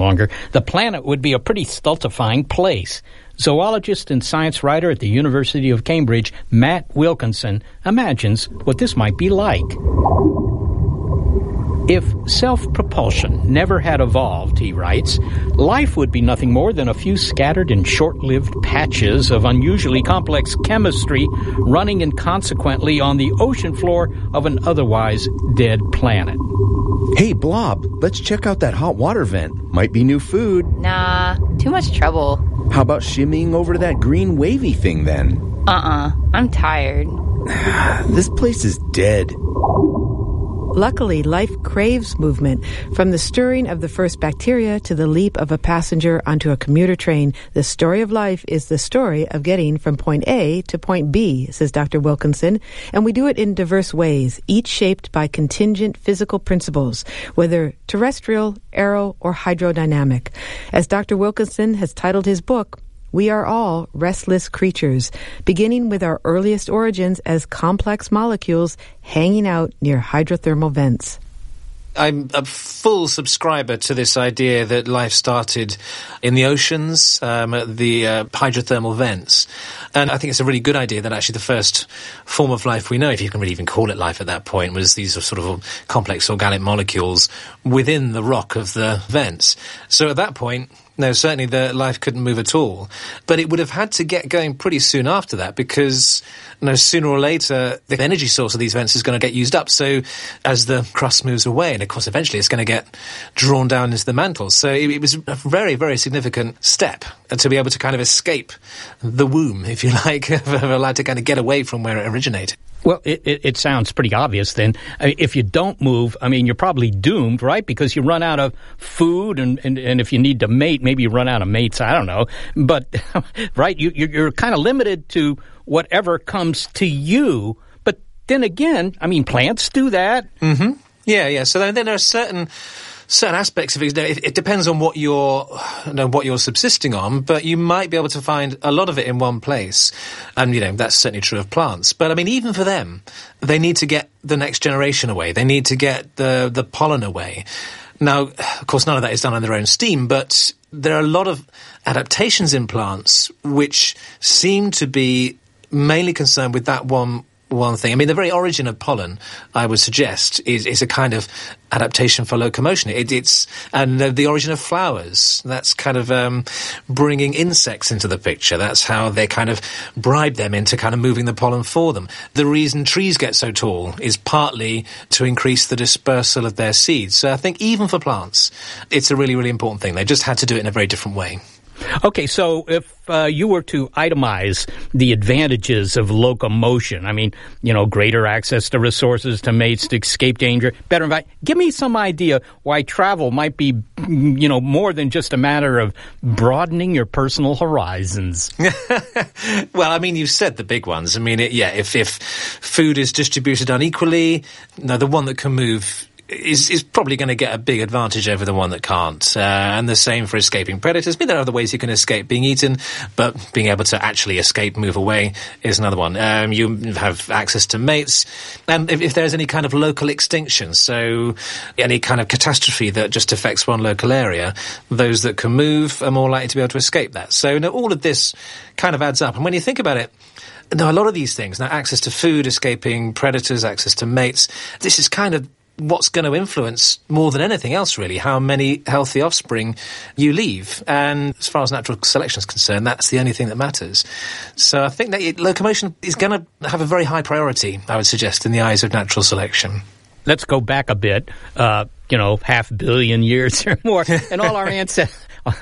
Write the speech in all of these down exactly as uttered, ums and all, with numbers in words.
longer, the planet would be a pretty stultifying place. Zoologist and science writer at the University of Cambridge, Matt Wilkinson, imagines what this might be like. If self-propulsion never had evolved, he writes, life would be nothing more than a few scattered and short-lived patches of unusually complex chemistry running inconsequently on the ocean floor of an otherwise dead planet. Hey, Blob, let's check out that hot water vent. Might be new food. Nah, too much trouble. How about shimmying over to that green wavy thing, then? Uh-uh, I'm tired. This place is dead. Luckily, life craves movement. From the stirring of the first bacteria to the leap of a passenger onto a commuter train, the story of life is the story of getting from point A to point B, says Doctor Wilkinson. And we do it in diverse ways, each shaped by contingent physical principles, whether terrestrial, aero, or hydrodynamic. As Doctor Wilkinson has titled his book, we are all restless creatures, beginning with our earliest origins as complex molecules hanging out near hydrothermal vents. I'm a full subscriber to this idea that life started in the oceans, um, at the uh, hydrothermal vents. And I think it's a really good idea that actually the first form of life we know, if you can really even call it life at that point, was these sort of complex organic molecules within the rock of the vents. So at that point, no, certainly the life couldn't move at all. But it would have had to get going pretty soon after that because, you know, sooner or later, the energy source of these vents is going to get used up. So as the crust moves away, and of course eventually it's going to get drawn down into the mantle. So it, it was a very, very significant step to be able to kind of escape the womb, if you like, of a life, to kind of get away from where it originated. Well, it, it, it sounds pretty obvious then. I mean, if you don't move, I mean, you're probably doomed, right? Because you run out of food, and, and, and if you need to mate, maybe you run out of mates, I don't know. But, right, you, you're, you're kind of limited to whatever comes to you. But then again, I mean, plants do that. Mm-hmm. Yeah, yeah. So then, then there are certain... certain aspects of it, it, it depends on what you're, you know, what you're subsisting on, but you might be able to find a lot of it in one place. And, you know, that's certainly true of plants. But, I mean, even for them, they need to get the next generation away. They need to get the, the pollen away. Now, of course, none of that is done on their own steam, but there are a lot of adaptations in plants which seem to be mainly concerned with that one One thing. I mean, the very origin of pollen, I would suggest, is, is a kind of adaptation for locomotion. It, it's and the, the origin of flowers. That's kind of um, bringing insects into the picture. That's how they kind of bribe them into kind of moving the pollen for them. The reason trees get so tall is partly to increase the dispersal of their seeds. So I think even for plants, it's a really, really important thing. They just had to do it in a very different way. Okay, so if uh, you were to itemize the advantages of locomotion, I mean, you know, greater access to resources, to mates, to escape danger, better environment, give me some idea why travel might be, you know, more than just a matter of broadening your personal horizons. Well, I mean, you've said the big ones. I mean, it, yeah, if, if food is distributed unequally, no, the one that can move is is probably going to get a big advantage over the one that can't. Uh, and the same for escaping predators. I mean, there are other ways you can escape being eaten, but being able to actually escape, move away, is another one. Um, you have access to mates. And if, if there's any kind of local extinction, so any kind of catastrophe that just affects one local area, those that can move are more likely to be able to escape that. So, you know, all of this kind of adds up. And when you think about it, now, a lot of these things, now access to food, escaping predators, access to mates, this is kind of what's going to influence more than anything else, really, how many healthy offspring you leave. And as far as natural selection is concerned, that's the only thing that matters. So I think that it, locomotion is going to have a very high priority, I would suggest, in the eyes of natural selection. Let's go back a bit, uh, you know, half billion years or more, and all our ancestors...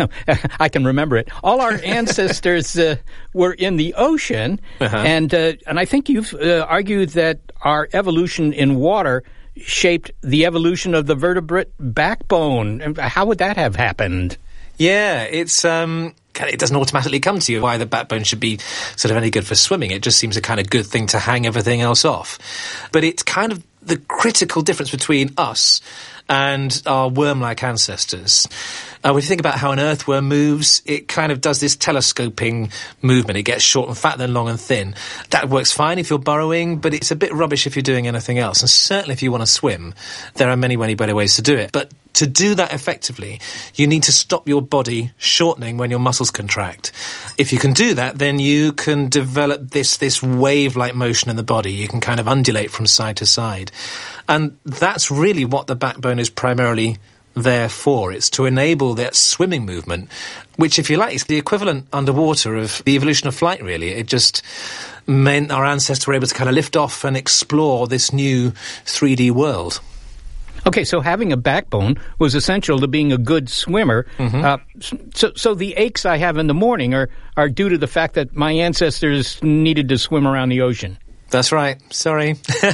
I can remember it. All our ancestors uh, were in the ocean, uh-huh. and uh, and I think you've uh, argued that our evolution in water shaped the evolution of the vertebrate backbone. How would that have happened? Yeah, it's um, it doesn't automatically come to you why the backbone should be sort of any good for swimming. It just seems a kind of good thing to hang everything else off. But it's kind of the critical difference between us and our worm-like ancestors. Uh, when you think about how an earthworm moves, it kind of does this telescoping movement. It gets short and fat, then long and thin. That works fine if you're burrowing, but it's a bit rubbish if you're doing anything else. And certainly if you want to swim, there are many, many better ways to do it. But to do that effectively, you need to stop your body shortening when your muscles contract. If you can do that, then you can develop this, this wave-like motion in the body. You can kind of undulate from side to side. And that's really what the backbone is primarily there for. It's to enable that swimming movement, which, if you like, is the equivalent underwater of the evolution of flight, really. It just meant our ancestors were able to kind of lift off and explore this new three D world. Okay, so having a backbone was essential to being a good swimmer. Mm-hmm. Uh, so, so the aches I have in the morning are, are due to the fact that my ancestors needed to swim around the ocean. That's right. Sorry.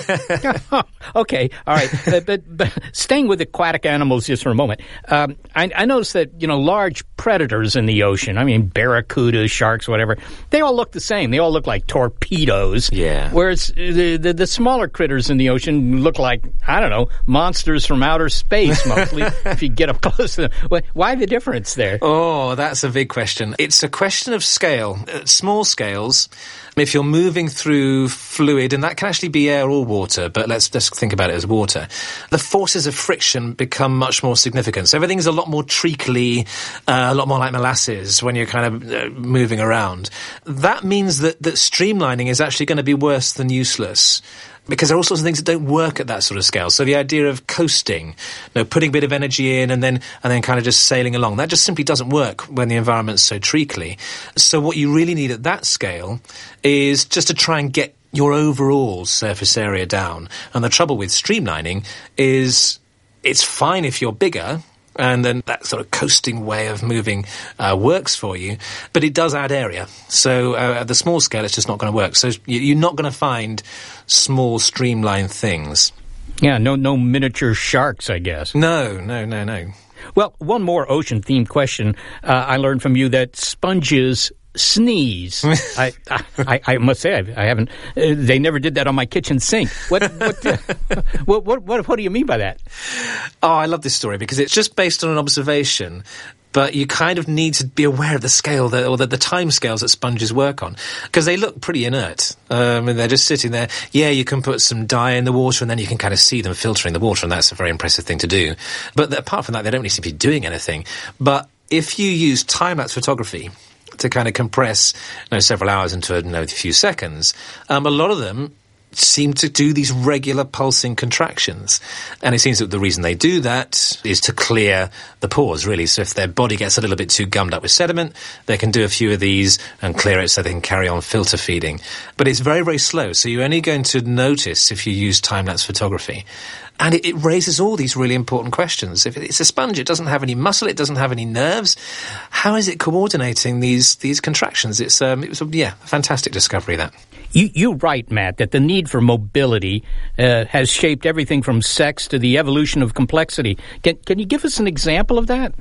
Okay. All right. but, but, but staying with aquatic animals just for a moment, um, I, I noticed that, you know, large predators in the ocean, I mean, barracudas, sharks, whatever, they all look the same. They all look like torpedoes. Yeah. Whereas the, the, the smaller critters in the ocean look like, I don't know, monsters from outer space, mostly, if you get up close to them. Why the difference there? Oh, that's a big question. It's a question of scale. At small scales, if you're moving through fluid, and that can actually be air or water, but let's just think about it as water, the forces of friction become much more significant. So everything's a lot more treacly, uh, a lot more like molasses when you're kind of uh, moving around. That means that, that streamlining is actually going to be worse than useless, because there are all sorts of things that don't work at that sort of scale. So the idea of coasting, you know, putting a bit of energy in and then and then kind of just sailing along, that just simply doesn't work when the environment's so treacly. So what you really need at that scale is just to try and get your overall surface area down. And the trouble with streamlining is it's fine if you're bigger, and then that sort of coasting way of moving uh, works for you, but it does add area. So uh, at the small scale, it's just not going to work. So you're not going to find small, streamlined things. Yeah, no, no miniature sharks, I guess. No, no, no, no. Well, one more ocean-themed question. Uh, I learned from you that sponges sneeze. I, I I must say I, I haven't. Uh, they never did that on my kitchen sink. What what, uh, what what what what do you mean by that? Oh, I love this story because it's just based on an observation, but you kind of need to be aware of the scale that, or the, the time scales that sponges work on, because they look pretty inert. Um, and they're just sitting there. Yeah, you can put some dye in the water and then you can kind of see them filtering the water, and that's a very impressive thing to do. But apart from that, they don't really seem to be doing anything. But if you use time-lapse photography to kind of compress, you know, several hours into, you know, a few seconds, um, a lot of them seem to do these regular pulsing contractions. And it seems that the reason they do that is to clear the pores, really. So if their body gets a little bit too gummed up with sediment, they can do a few of these and clear it so they can carry on filter feeding. But it's very, very slow. So you're only going to notice if you use time-lapse photography. And it, it raises all these really important questions. If it's a sponge, it doesn't have any muscle, it doesn't have any nerves. How is it coordinating these these contractions? It's um, it was a, yeah, a fantastic discovery, that. You, you write, Matt, that the need for mobility uh, has shaped everything from sex to the evolution of complexity. Can, can you give us an example of that?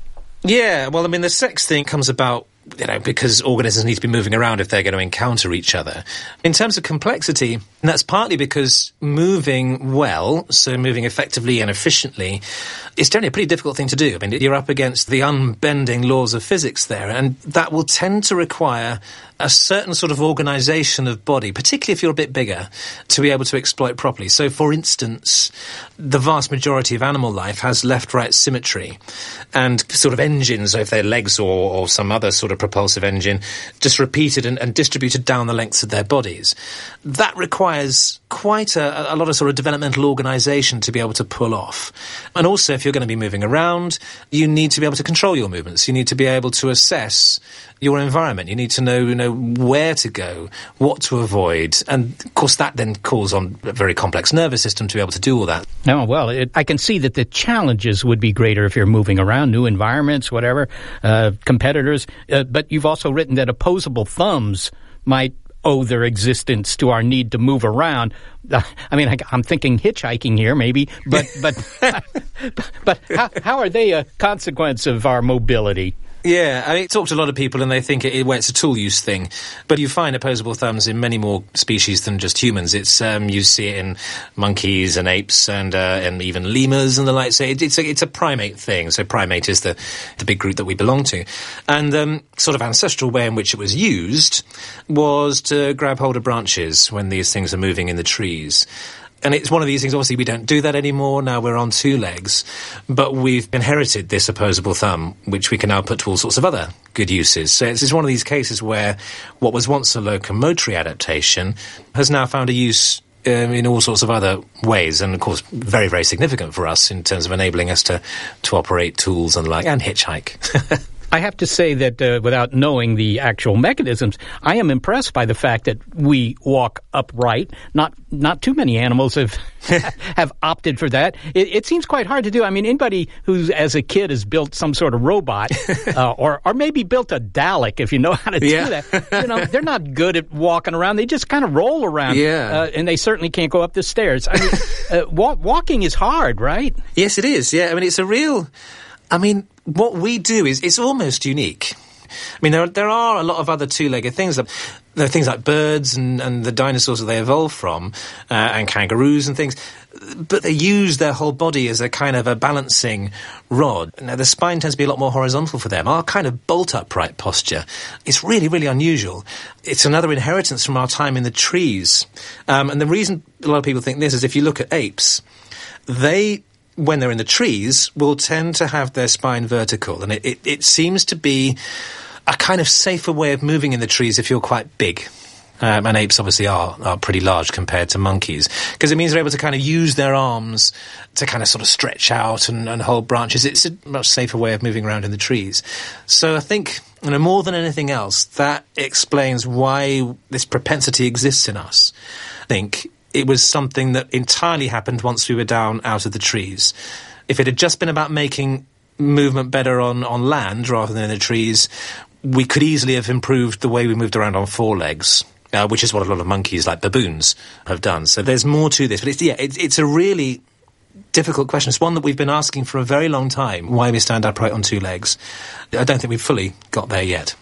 Yeah, well, I mean, the sex thing comes about, you know, because organisms need to be moving around if they're going to encounter each other. In terms of complexity, that's partly because moving well, so moving effectively and efficiently, is generally a pretty difficult thing to do. I mean, you're up against the unbending laws of physics there, and that will tend to require a certain sort of organisation of body, particularly if you're a bit bigger, to be able to exploit properly. So, for instance, the vast majority of animal life has left-right symmetry, and sort of engines, so if they're legs or, or some other sort of propulsive engine, just repeated and, and distributed down the lengths of their bodies. That requires quite a, a lot of sort of developmental organisation to be able to pull off. And also, if you're going to be moving around, you need to be able to control your movements. You need to be able to assess your environment. You need to know, you know, where to go, what to avoid. And, of course, that then calls on a very complex nervous system to be able to do all that. Oh, well, it, I can see that the challenges would be greater if you're moving around, new environments, whatever, uh, competitors. Uh, but you've also written that opposable thumbs might owe their existence to our need to move around. Uh, I mean, I, I'm thinking hitchhiking here, maybe, but but but how, how are they a consequence of our mobility? Yeah, I mean, talk to a lot of people and they think it, well, it's a tool use thing. But you find opposable thumbs in many more species than just humans. It's um, you see it in monkeys and apes and uh, and even lemurs and the like. So it, it's, a, it's a primate thing. So primate is the, the big group that we belong to. And um, sort of ancestral way in which it was used was to grab hold of branches when these things are moving in the trees. And it's one of these things, obviously, we don't do that anymore. Now we're on two legs. But we've inherited this opposable thumb, which we can now put to all sorts of other good uses. So it's just one of these cases where what was once a locomotory adaptation has now found a use um, in all sorts of other ways. And, of course, very, very significant for us in terms of enabling us to, to operate tools and the like, and hitchhike. I have to say that uh, without knowing the actual mechanisms, I am impressed by the fact that we walk upright. Not not too many animals have have opted for that. It, it seems quite hard to do. I mean, anybody who, as a kid, has built some sort of robot, uh, or or maybe built a Dalek, if you know how to do yeah. that, you know, they're not good at walking around. They just kind of roll around, yeah. uh, and they certainly can't go up the stairs. I mean, uh, wa- walking is hard, right? Yes, it is. Yeah, I mean, it's a real. I mean, what we do is it's almost unique. I mean, there there are a lot of other two-legged things. That, there are things like birds and, and the dinosaurs that they evolved from, uh, and kangaroos and things, but they use their whole body as a kind of a balancing rod. Now, the spine tends to be a lot more horizontal for them. Our kind of bolt-upright posture is really, really unusual. It's another inheritance from our time in the trees. Um, and the reason a lot of people think this is if you look at apes, they... when they're in the trees, will tend to have their spine vertical. And it, it, it seems to be a kind of safer way of moving in the trees if you're quite big. Um, and apes obviously are, are pretty large compared to monkeys. Because it means they're able to kind of use their arms to kind of sort of stretch out and, and hold branches. It's a much safer way of moving around in the trees. So I think, you know, more than anything else, that explains why this propensity exists in us. I think it was something that entirely happened once we were down out of the trees. If it had just been about making movement better on, on land rather than in the trees, we could easily have improved the way we moved around on four legs, uh, which is what a lot of monkeys, like baboons, have done. So there's more to this. But it's, yeah, it's, it's a really difficult question. It's one that we've been asking for a very long time, why we stand upright on two legs. I don't think we've fully got there yet.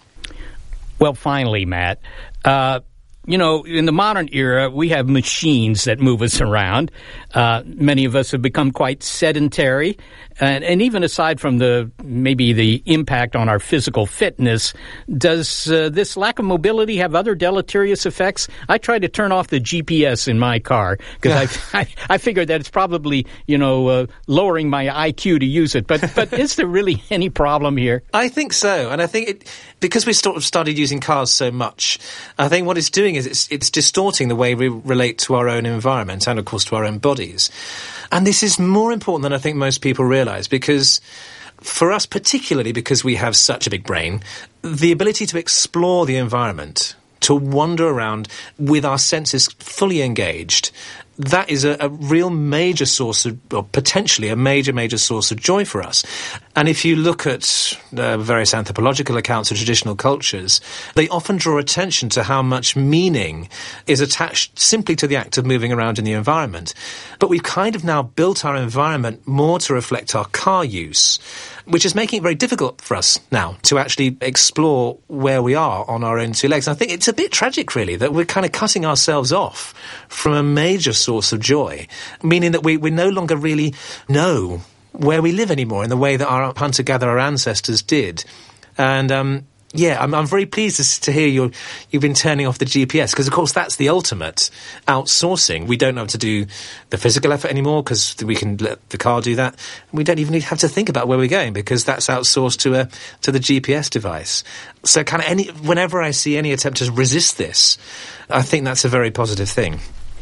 Well, finally, Matt, uh, you know, in the modern era, we have machines that move us around. Uh, many of us have become quite sedentary. And, and even aside from the maybe the impact on our physical fitness, does uh, this lack of mobility have other deleterious effects? I try to turn off the G P S in my car because I, I I figured that it's probably, you know, uh, lowering my I Q to use it. But but is there really any problem here? I think so, and I think it because we sort of started using cars so much. I think what it's doing is it's it's distorting the way we relate to our own environment and, of course, to our own bodies. And this is more important than I think most people realise, because for us particularly, because we have such a big brain, the ability to explore the environment, to wander around with our senses fully engaged, that is a, a real major source of, or potentially a major, major source of joy for us. And if you look at uh, various anthropological accounts of traditional cultures, they often draw attention to how much meaning is attached simply to the act of moving around in the environment. But we've kind of now built our environment more to reflect our car use, which is making it very difficult for us now to actually explore where we are on our own two legs. And I think it's a bit tragic, really, that we're kind of cutting ourselves off from a major source of joy, meaning that we, we no longer really know where we live anymore in the way that our hunter-gatherer ancestors did. And, um, yeah, I'm, I'm very pleased to, to hear you're, you've been turning off the G P S, because, of course, that's the ultimate outsourcing. We don't have to do the physical effort anymore because we can let the car do that. We don't even have to think about where we're going because that's outsourced to a to the G P S device. So kind of any whenever I see any attempt to resist this, I think that's a very positive thing.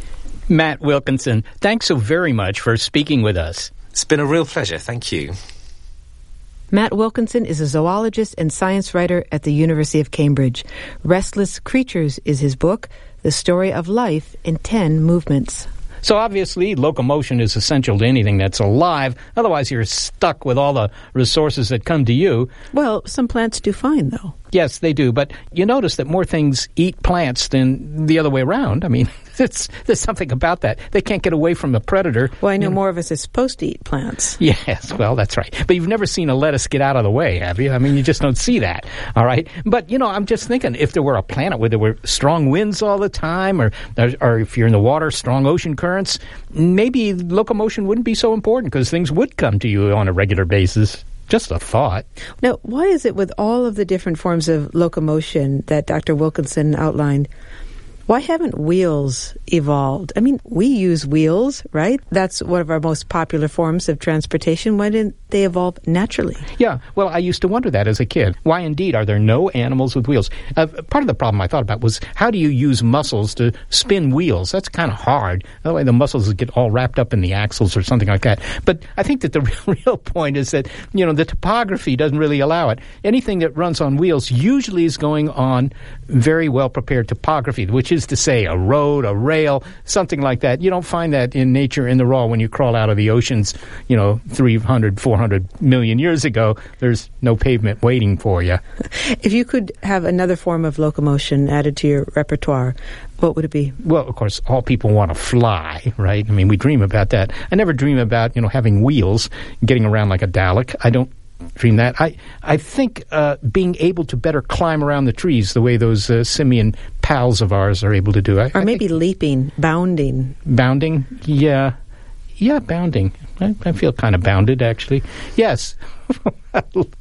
Matt Wilkinson, thanks so very much for speaking with us. It's been a real pleasure. Thank you. Matt Wilkinson is a zoologist and science writer at the University of Cambridge. Restless Creatures is his book, The Story of Life in Ten Movements. So obviously, locomotion is essential to anything that's alive. Otherwise, you're stuck with all the resources that come to you. Well, some plants do fine, though. Yes, they do. But you notice that more things eat plants than the other way around. I mean, It's, there's something about that. They can't get away from the predator. Well, I know you know. more of us are supposed to eat plants. Yes, well, that's right. But you've never seen a lettuce get out of the way, have you? I mean, you just don't see that, all right? But, you know, I'm just thinking, if there were a planet where there were strong winds all the time, or, or if you're in the water, strong ocean currents, maybe locomotion wouldn't be so important because things would come to you on a regular basis. Just a thought. Now, why is it with all of the different forms of locomotion that Doctor Wilkinson outlined, why haven't wheels evolved? I mean, we use wheels, right? That's one of our most popular forms of transportation. Why didn't they evolve naturally? Yeah, well, I used to wonder that as a kid. Why, indeed, are there no animals with wheels? Uh, part of the problem I thought about was, how do you use muscles to spin wheels? That's kind of hard. That way the muscles get all wrapped up in the axles or something like that. But I think that the real, real point is that, you know, the topography doesn't really allow it. Anything that runs on wheels usually is going on very well-prepared topography, which is to say a road, a rail, something like that. You don't find that in nature in the raw when you crawl out of the oceans, you know, three hundred, four hundred million years ago. There's no pavement waiting for you. If you could have another form of locomotion added to your repertoire, what would it be? Well, of course, all people want to fly, right? I mean, we dream about that. I never dream about, you know, having wheels, getting around like a Dalek. I don't dream that. I, I think uh, being able to better climb around the trees the way those uh, simian pals of ours are able to do. I, or I maybe leaping, bounding. Bounding? Yeah. Yeah, bounding. I, I feel kind of bounded, actually. Yes.